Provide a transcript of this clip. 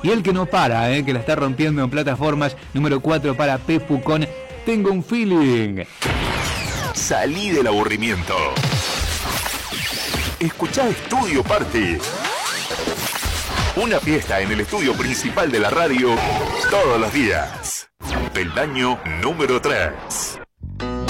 Y el que no para, que la está rompiendo en plataformas, número 4 para Pepu con Tengo un Feeling. Salí del aburrimiento. Escuchá Estudio Party. Una fiesta en el estudio principal de la radio todos los días. Peldaño número 3.